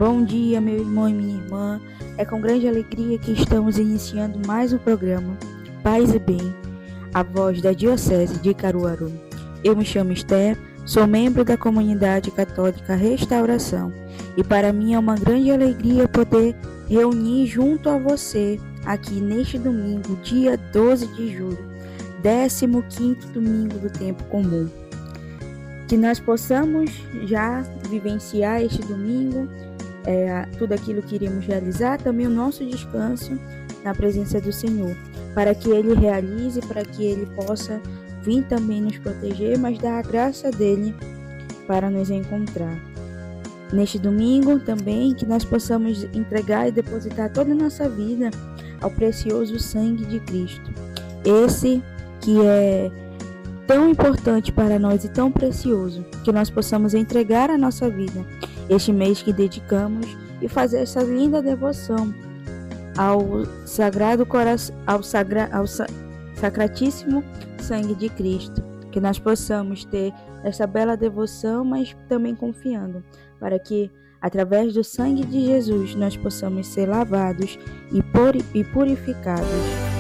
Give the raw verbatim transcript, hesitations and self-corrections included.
Bom dia, meu irmão e minha irmã. É com grande alegria que estamos iniciando mais um programa Paz e Bem, a voz da Diocese de Caruaru. Eu me chamo Esther, sou membro da Comunidade Católica Restauração e para mim é uma grande alegria poder reunir junto a você aqui neste domingo, dia doze de julho, décimo quinto domingo do tempo comum. Que nós possamos já vivenciar este domingo, é, tudo aquilo que iremos realizar, também o nosso descanso na presença do Senhor, para que Ele realize, para que Ele possa vir também nos proteger, mas dar a graça dEle para nos encontrar. Neste domingo também, que nós possamos entregar e depositar toda a nossa vida ao precioso sangue de Cristo. Esse que é tão importante para nós e tão precioso, que nós possamos entregar a nossa vida este mês que dedicamos e fazer essa linda devoção ao Sagrado Coração, ao, sagra, ao sa, Sacratíssimo Sangue de Cristo, que nós possamos ter essa bela devoção, mas também confiando, para que através do sangue de Jesus nós possamos ser lavados e purificados.